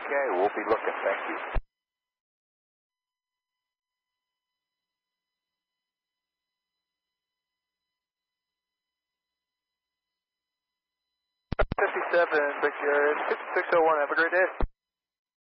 Okay, we'll be looking. Thank you. '57, Brickyard 5601. Have a great day.